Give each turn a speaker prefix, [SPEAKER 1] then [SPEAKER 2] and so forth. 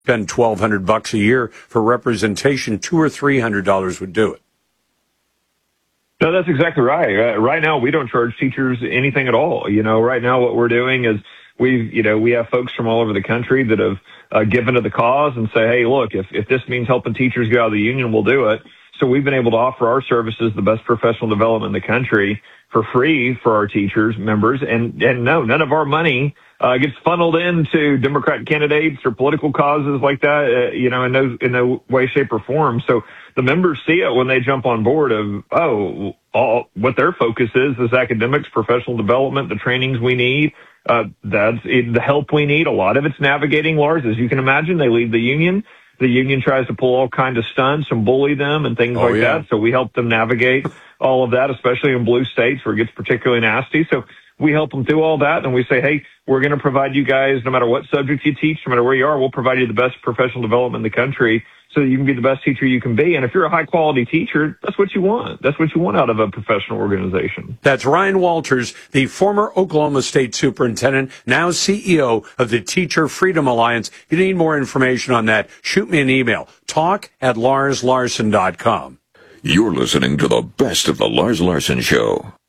[SPEAKER 1] Spend $1,200 a year for representation. $200 or $300 would do it.
[SPEAKER 2] No, that's exactly right. Right now, we don't charge teachers anything at all. Right now what we're doing is we have folks from all over the country that have given to the cause and say, hey, look, if this means helping teachers get out of the union, we'll do it. So we've been able to offer our services, the best professional development in the country, for free for our teachers, members. And no, none of our money gets funneled into Democrat candidates or political causes like that, in no way, shape, or form. So the members see it when they jump on board of, what their focus is academics, professional development, the trainings we need. That's the help we need. A lot of it's navigating, Lars. As you can imagine, they leave the union. The union tries to pull all kinds of stunts and bully them and things that. So we help them navigate all of that, especially in blue states where it gets particularly nasty. So we help them through all that, and we say, hey, we're going to provide you guys, no matter what subject you teach, no matter where you are, we'll provide you the best professional development in the country so that you can be the best teacher you can be. And if you're a high-quality teacher, that's what you want. That's what you want out of a professional organization.
[SPEAKER 1] That's Ryan Walters, the former Oklahoma State Superintendent, now CEO of the Teacher Freedom Alliance. If you need more information on that, shoot me an email, talk@larslarson.com.
[SPEAKER 3] You're listening to the best of the Lars Larson Show.